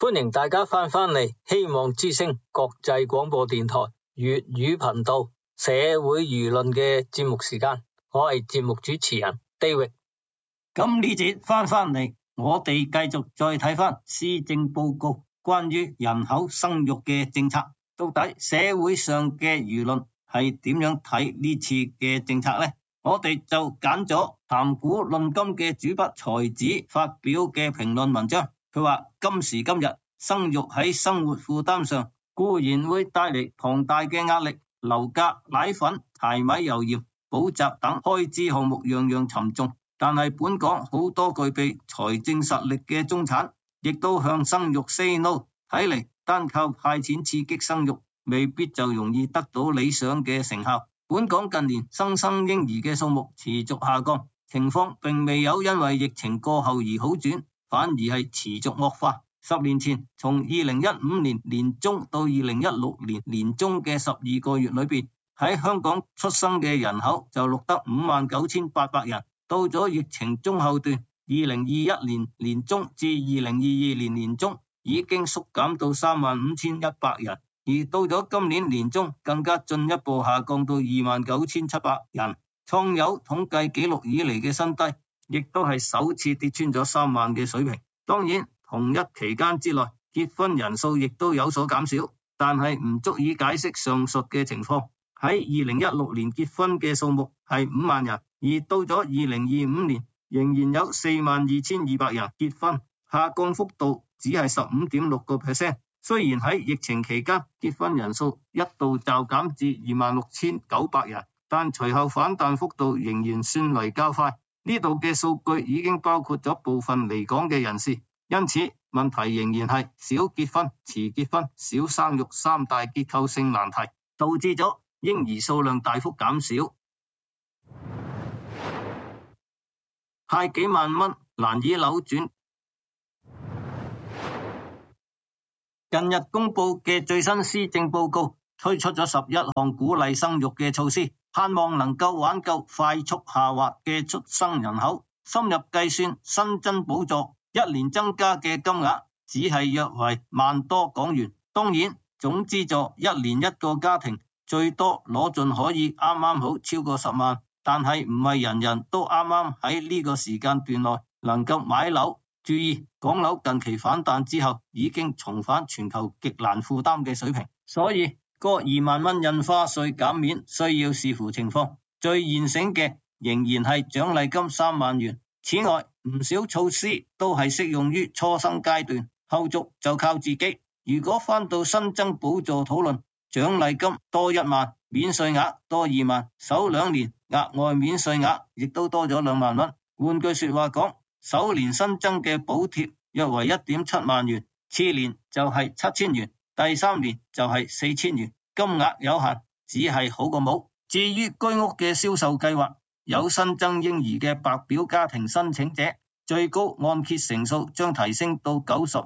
歡迎大家翻嚟希望之聲國際廣播電台粵語頻道社會輿論嘅節目時間，我係節目主持人 David。 咁呢節翻嚟，我哋繼續再睇翻施政報告關於人口生育嘅政策，到底社會上嘅輿論係點樣睇呢次嘅政策呢？我哋就揀咗談古論今嘅主筆才子發表嘅評論文章。佢話今時今日生育喺生活負擔上固然會帶嚟龐大嘅壓力，樓價、奶粉、柴米油鹽、補習等開支項目樣樣沉重，但係本港好多具備財政實力嘅中產亦都向生育 say no。 睇嚟單靠派錢刺激生育未必就容易得到理想嘅成效。本港近年新生嬰兒嘅數目持續下降，情況並未有因為疫情過後而好轉，反而係持續惡化。10年前，從2015年年中到2016年年中嘅12個月裏邊，喺香港出生嘅人口就錄得59,800人。到咗疫情中後段，2021年年中至2022年年中已經縮減到35,100人，而到咗今年年中更加進一步下降到29,700人，創有統計紀錄以嚟嘅新低，亦都係首次跌穿咗3萬嘅水平。當然同一期間之內結婚人數亦都有所減少，但係唔足以解釋上述嘅情況。喺2016年結婚嘅數目係5萬人，而到咗2025年仍然有42,200人結婚，下降幅度只係 15.6%。 雖然喺疫情期間結婚人數一度驟減至26,900人，但隨後反彈幅度仍然算為較快。呢度嘅數據已經包括咗部分離港嘅人士，因此問題仍然係少結婚、遲結婚、少生育三大結構性難題，導致咗嬰兒數量大幅減少。派幾萬蚊難以扭轉。近日公布嘅最新施政報告推出咗11項鼓勵生育嘅措施，盼望能夠挽救快速下滑嘅出生人口。深入計算新增補助一年增加嘅金額只係約為萬多港元。當然總資助一年一個家庭最多攞盡可以啱啱好超過10萬，但係唔係人人都啱啱喺呢個時間段內能夠買樓。注意，港樓近期反彈之後已經重返全球極難負擔嘅水平，所以個2萬蚊印花稅減免需要視乎情況，最現成嘅仍然係獎勵金3萬元。此外，唔少措施都係適用於初生階段，後續就靠自己。如果翻到新增補助討論，獎勵金多1萬，免稅額多2萬，首2年額外免稅額亦都多咗2萬蚊。換句說話講，首年新增嘅補貼約為 1.7 萬元，次年就係7000元，第3年就係4000元，金額有限，只係好過冇。至於居屋嘅銷售計劃，有新增嬰兒嘅白表家庭申請者，最高按揭成數將提升到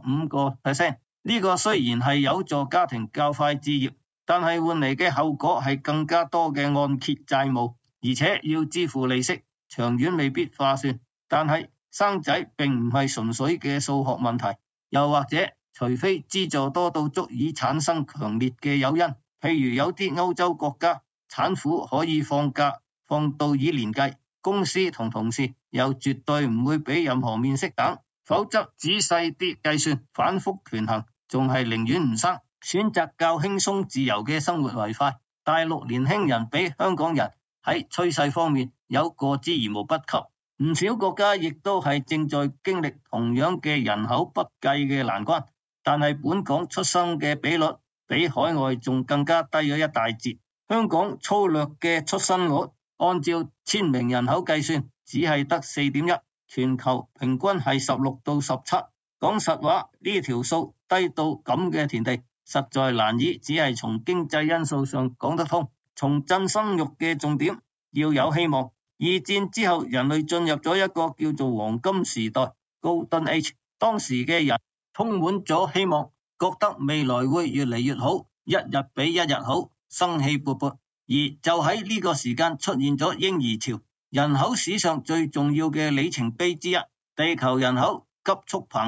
95%。 呢個雖然係有助家庭較快置業，但係換嚟嘅後果係更加多嘅按揭債務，而且要支付利息，長遠未必划算。但係生仔並唔係純粹嘅數學問題，又或者除非資助多到足以產生強烈嘅誘因，譬如有啲歐洲國家產婦可以放假放到以年計，公司同同事又絕對唔會俾任何免息等，否則仔細啲計算，反覆權衡，仲係寧願唔生，選擇較輕鬆自由嘅生活為快。大陸年輕人比香港人喺趨勢方面有過之而無不及。唔少國家亦都係正在經歷同樣嘅人口不計嘅難關，但係本港出生嘅比率比海外仲更加低咗一大截。香港粗略嘅出生率按照1000名人口計算只係得 4.1， 全球平均係16到17。講實話，呢條數低到咁嘅田地，實在難以只係從經濟因素上講得通。重振生育嘅重點要有希望。二戰之後，人類進入咗一個叫做黃金時代 Golden Age， 當時嘅人充滿咗希望，覺得未來會越嚟越好，一日比一日好，生氣勃勃。而就喺呢個時間出現咗嬰兒潮，人口史上最重要嘅里程碑之一，地球人口急速膨脹，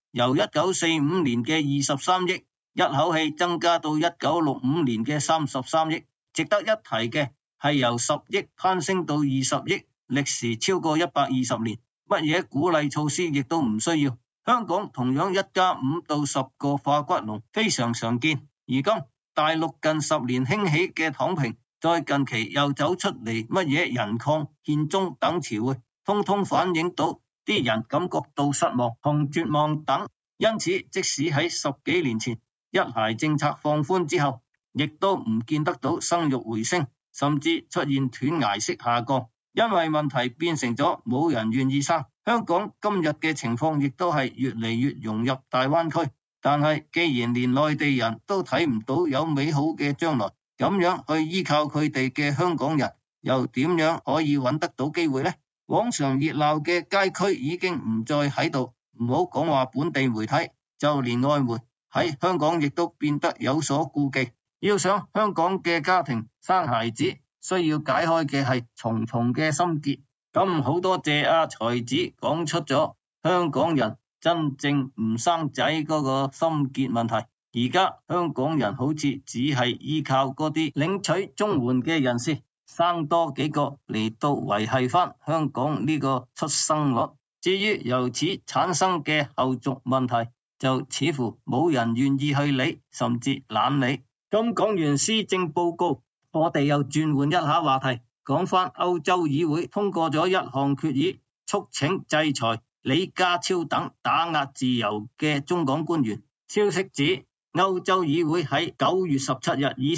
由1945年嘅23億一口氣增加到1965年嘅33億。值得一提嘅係由10億攀升到20億，歷時超過120年，乜嘢鼓勵措施亦都唔需要。香港同樣1家5到10個化骨龍非常常見。而今大陸近10年興起嘅躺平，在近期又走出嚟乜嘢人抗、憲中等詞彙，通通反映到啲人感覺到失望同絕望等。因此即使喺10幾年前一孩政策放寬之後，亦都唔見得到生育回升，甚至出現斷崖式下降，因為問題變成咗冇人願意生。香港今日嘅情況亦都係越嚟越融入大灣區，但係既然連內地人都睇唔到有美好嘅將來，咁樣去依靠佢哋嘅香港人又點樣可以揾得到機會呢？往常熱鬧嘅街區已經唔再喺度，唔好講話本地媒體，就連外媒喺香港亦都變得有所顧忌。要想香港嘅家庭生孩子，需要解開嘅係重重嘅心結。咁好多謝才子講出咗香港人真正唔生仔嗰個心結問題。而家香港人好似只係依靠嗰啲領取綜援嘅人士生多幾個嚟到維繫翻香港呢個出生率。至於由此產生嘅後續問題，就似乎冇人願意去理，甚至懶理。咁講完施政報告，我哋又轉換一下話題，講翻歐洲議會通過咗一項決議，促請制裁李家超等打壓自由嘅中港官員。消息指歐洲議會喺9月17日以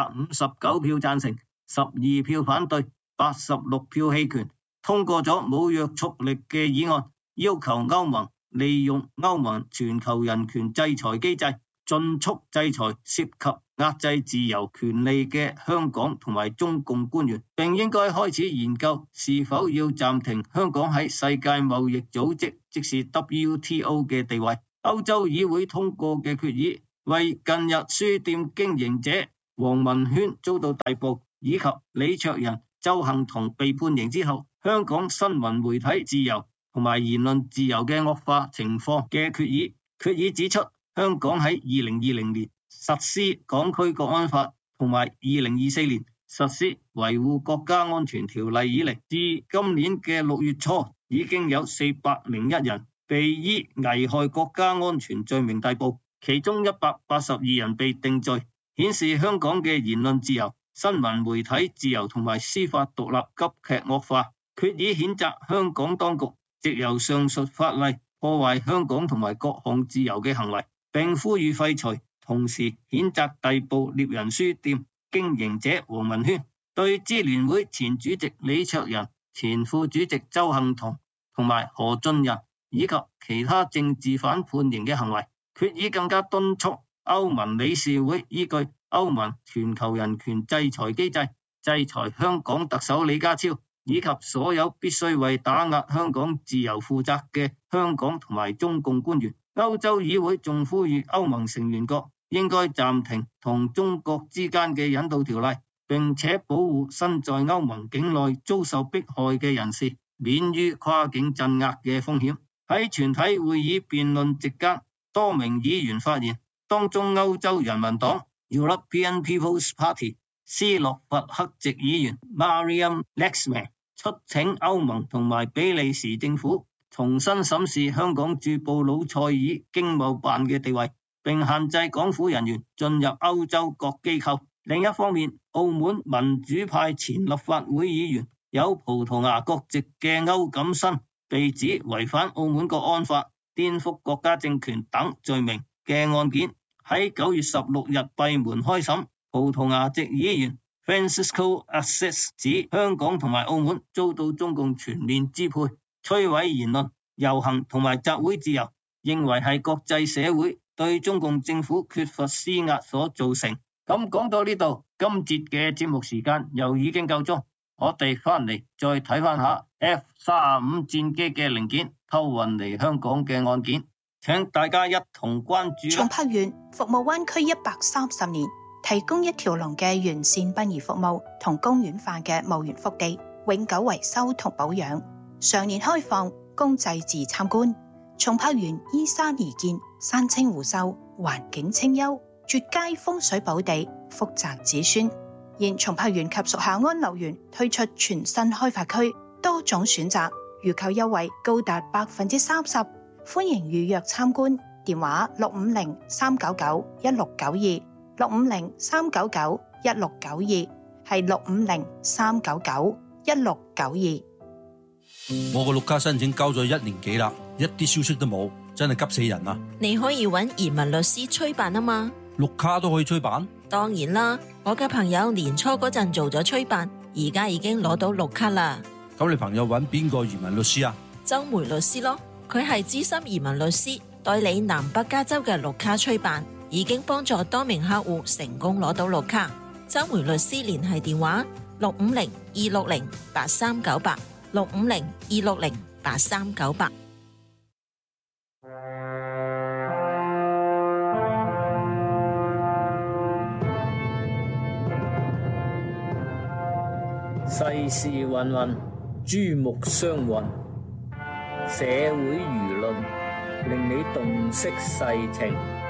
459票贊成、12票反對、86票棄權，通過咗冇約束力嘅議案，要求歐盟利用歐盟全球人權制裁機制，盡速制裁涉及壓制自由權利嘅香港同埋中共官員，並應該開始研究是否要暫停香港喺世界貿易組織即是 WTO 嘅地位。歐洲議會通過嘅決議，為近日書店經營者黃文軒遭到逮捕，以及李卓人、鄒幸彤被判刑之後，香港新聞媒體自由同埋言論自由嘅惡化情況嘅決議。決議指出，香港喺2020年實施港區國安法同埋2024年實施維護國家安全條例以嚟，至今年嘅6月初已經有401人被依危害國家安全罪名逮捕，其中182人被定罪，顯示香港嘅言論自由、新聞媒體自由同埋司法獨立急劇惡化。決議譴責香港當局藉由上述法例破壞香港同埋各項自由嘅行為，並呼籲廢除，同時譴責逮捕獵人書店經營者黃文軒，對支聯會前主席李卓人、前副主席鄒幸彤同埋何俊仁以及其他政治犯判刑嘅行為。決議更加敦促歐盟理事會依據歐盟全球人權制裁機制，制裁香港特首李家超以及所有必須為打壓香港自由負責嘅香港同埋中共官員。歐洲議會仲呼籲歐盟成員國應該暫停同中國之間嘅引渡條例，並且保護身在歐盟境內遭受迫害嘅人士免於跨境鎮壓嘅風險。喺全體會議辯論席間，多名議員發言，當中歐洲人民黨 European People's Party 斯洛伐克籍議員 Mariam Lexman 促請歐盟同埋比利時政府重新審視香港駐布魯塞爾經貿辦嘅地位，並限制港府人員進入歐洲各機構。另一方面，澳門民主派前立法會議員有葡萄牙國籍嘅歐錦新被指違反澳門國安法、顛覆國家政權等罪名嘅案件，喺9月16日閉門開審。葡萄牙籍議員 Francisco Assis 指香港同埋澳門遭到中共全面支配，摧毀言論、遊行同埋集會自由，認為係國際社會對中共政府缺乏施壓所造成。咁講到呢度，今節嘅節目時間又已經夠鐘，我哋翻嚟再睇翻下 F-35戰機嘅零件偷運嚟香港嘅案件，請大家一同關注。 從柏園服務灣區130年，提供一條龍嘅完善殯儀服務同公園化嘅墓園福地，永久維修同保養。常年開放，供祭祀參觀。 松柏園依山而建，山清湖秀，環境清幽，絕佳風水寶地，福澤子孫。現松柏園及屬下安樂園推出全新開發區，多種選擇，預購優惠高達30%，歡迎預約參觀。電話650-399-1692，650-399-1692，係650-399-1692。 我個綠卡申請交咗1年幾啦，一啲消息都冇，真係急死人啊！ 你可以揾移民律師催辦啊嘛。 綠卡都可以催辦？ 當然啦，我嘅朋友年初嗰陣做咗催辦，而家已經攞到綠卡啦。 咁你朋友揾邊個移民律師啊？ 周梅律師咯，佢係資深移民律師，代理南北加州嘅綠卡催辦，已經幫助多名客戶成功攞到綠卡。周梅律師聯繫電話650-260-8398，650-260-8398。 世事芸芸，珠目相混，社會輿論令你洞悉世情。